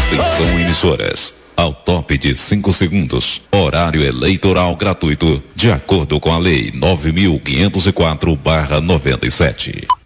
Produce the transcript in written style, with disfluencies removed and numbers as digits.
Atenção, emissoras. Ao top de 5 segundos. Horário eleitoral gratuito, de acordo com a Lei 9.504/97.